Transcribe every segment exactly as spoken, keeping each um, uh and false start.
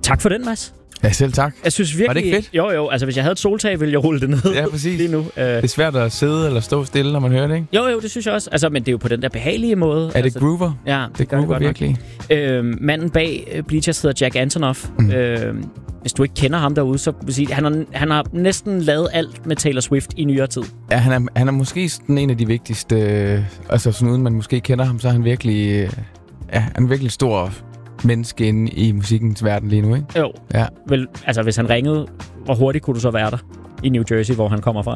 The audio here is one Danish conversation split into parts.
Tak for den, Mads. Ja, selv tak. Jeg synes virkelig... Var det ikke fedt? Jo, jo. Altså, hvis jeg havde et soltag, ville jeg rulle det ned. Ja, præcis. Lige nu. Uh... Det er svært at sidde eller stå stille, når man hører det, ikke? Jo, jo, det synes jeg også. Altså, men det er jo på den der behagelige måde. Er det altså, groover? Ja, det, det groover virkelig. Øh, manden bag Bleachers hedder Jack Antonoff. Mm. Øh, hvis du ikke kender ham derude, så vil sige, han har, han har næsten lavet alt med Taylor Swift i nyere tid. Ja, han er, han er måske sådan en af de vigtigste... Øh, altså, sådan uden man måske kender ham, så er han virkelig... Øh, ja, han er virkelig stor... menneske inde i musikkens verden lige nu, ikke? Jo. Ja. Vel, altså, hvis han ringede, hvor hurtigt kunne du så være der? I New Jersey, hvor han kommer fra?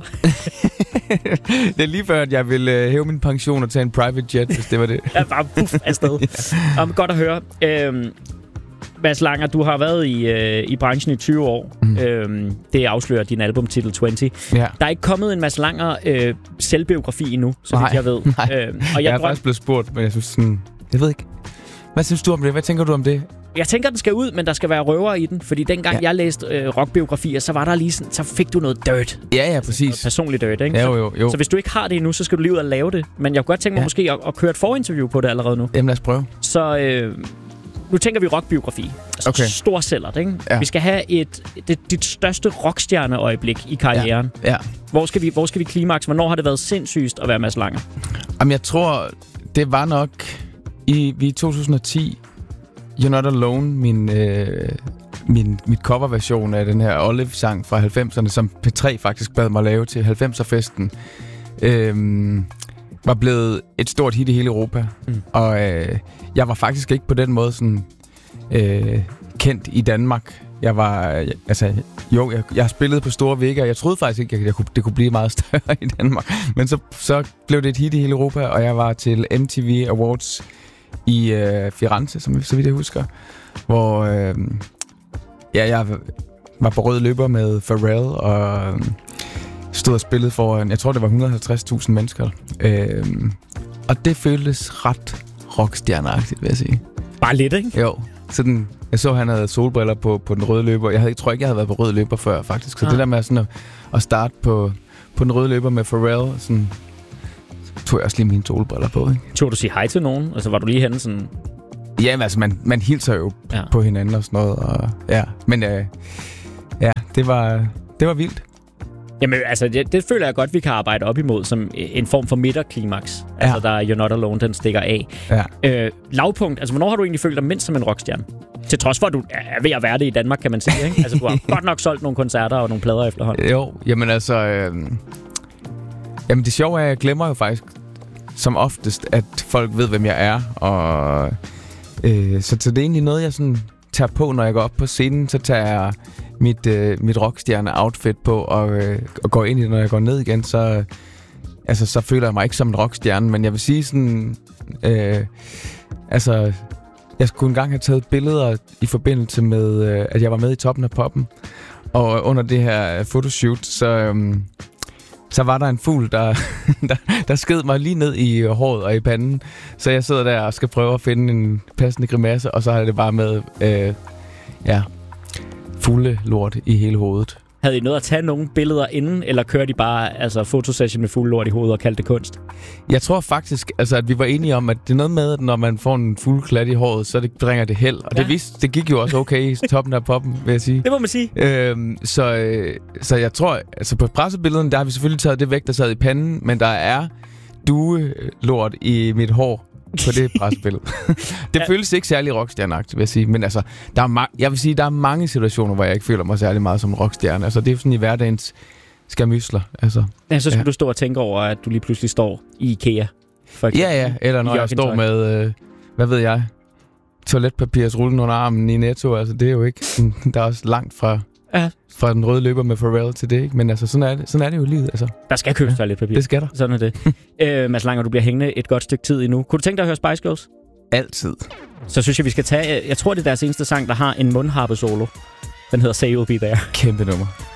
Det er lige før, at jeg vil øh, hæve min pension og tage en private jet, hvis det var det. Ja, bare puff afsted. Ja. Um, godt at høre. Øhm, Mads Langer, du har været i, øh, i branchen i tyve år. Mm. Øhm, det afslører din albumtitel tyve. Ja. Der er ikke kommet en Mads Langer øh, selvbiografi endnu, så vidt jeg ved. Nej. Øhm, og jeg, jeg er drøm... faktisk blevet spurgt, men jeg synes sådan... Jeg ved ikke... Hvad synes du om det? Hvad tænker du om det? Jeg tænker, den skal ud, men der skal være røver i den. Fordi dengang ja. jeg læste øh, rockbiografier, så var der lige sådan, så fik du noget dirt. Ja, ja, præcis. Noget personligt dirt, ikke? Ja, jo, jo, jo. Så, så hvis du ikke har det endnu, så skal du lige ud og lave det. Men jeg kunne godt tænke mig ja. måske at, at køre et forinterview på det allerede nu. Jamen lad os prøve. Så øh, nu tænker vi rockbiografi. Altså okay. Storsælgert, ikke? Ja. Vi skal have et, det, dit største rockstjerneøjeblik i karrieren. Ja. ja. Hvor skal vi, hvor skal vi klimaks? Hvornår har det været sindssygt at være Mads Langer? Jamen jeg tror, det var nok i, i to tusind og ti... You're Not Alone, min, øh, min, mit coverversion af den her Olive-sang fra halvfemserne, som P tre faktisk bad mig lave til halvfemser-festen, øh, var blevet et stort hit i hele Europa. Mm. Og øh, jeg var faktisk ikke på den måde sådan, øh, kendt i Danmark. Jeg var, øh, altså, jo, jeg, jeg spillede på store vægge, jeg troede faktisk ikke, at jeg kunne, det kunne blive meget større i Danmark. Men så, så blev det et hit i hele Europa, og jeg var til M T V Awards i øh, Firenze, som så vidt jeg husker, hvor øh, ja, jeg var på rød løber med Pharrell og øh, stod og spillede for, jeg tror det var et hundrede og halvtreds tusind mennesker. Øh, og det føltes ret rockstjerneagtigt, vil jeg sige. Bare lidt, ikke? Jo. Sådan, jeg så, han havde solbriller på, på den røde løber. Jeg havde, tror ikke, jeg havde været på rød løber før, faktisk. Så ah. det der med sådan at, at starte på, på den røde løber med Pharrell, sådan... tog jeg også lige mine solbriller på, ikke? Tog du sige hej til nogen? Altså, var du lige henne sådan... Ja, men altså, man, man hilser jo ja. på hinanden og sådan noget, og ja. Men øh, ja, det var, det var vildt. Jamen, altså, det, det føler jeg godt, vi kan arbejde op imod som en form for midterklimaks. Ja. Altså, der er You're Not Alone, den stikker af. Ja. Øh, lavpunkt, altså, hvornår har du egentlig følt dig mindst som en rockstjerne? Til trods for, at du er ved at være det i Danmark, kan man sige, ikke? Altså, du har godt nok solgt nogle koncerter og nogle plader efterhånden. Jo, jamen altså... Øh, jamen, det sjove er, at jeg glemmer jo faktisk som oftest, at folk ved, hvem jeg er. Og, øh, så, så det er egentlig noget, jeg sådan tager på, når jeg går op på scenen. Så tager jeg mit, øh, mit rockstjerne-outfit på og, øh, og går ind i det, når jeg går ned igen. Så, øh, altså, så føler jeg mig ikke som en rockstjerne. Men jeg vil sige sådan... Øh, altså... Jeg skulle engang have taget billeder i forbindelse med, øh, at jeg var med i Toppen af Poppen. Og under det her fotoshoot, så... Øh, så var der en fugl, der, der, der sked mig lige ned i håret og i panden. Så jeg sidder der og skal prøve at finde en passende grimasse, og så har det bare med øh, ja, fuglelort i hele hovedet. Havde I noget at tage nogle billeder inden, eller kørte I bare altså, fotosession med fuglelort i hovedet og kaldte det kunst? Jeg tror faktisk, altså, at vi var enige om, at det er noget med, at når man får en fugleklat i håret, så det bringer det held. Og ja. det, viste, det gik jo også okay i Toppen af Poppen, vil jeg sige. Det må man sige. Øhm, så, øh, så jeg tror, altså på pressebillederne, der har vi selvfølgelig taget det væk, der sad i panden, men der er duelort i mit hår på det pressebillede. Det ja. føles ikke særlig rockstjerneagtigt, vil jeg sige. Men altså, der er ma- jeg vil sige, der er mange situationer, hvor jeg ikke føler mig særlig meget som rockstjerne. Altså, det er sådan i hverdagens skamysler. Altså, ja, så skal ja. du stå og tænke over, at du lige pludselig står i IKEA. For ja, ja. Eller når jeg står med, øh, hvad ved jeg, toiletpapirs rullen under armen i Netto. Altså, det er jo ikke... Der er også langt fra... Ja. Fra den røde løber med Pharrell til det, ikke? Men altså, sådan er det, sådan er det jo i livet, altså. Der skal købes ja. toiletpapir. Det skal der. Sådan er det. øh, Mads Langer, du bliver hængende et godt stykke tid endnu. Kunne du tænke dig at høre Spice Girls? Altid. Så synes jeg, vi skal tage... Jeg tror, det er deres eneste sang, der har en mundharpe solo. Den hedder Say You'll Be There. Kæmpe nummer.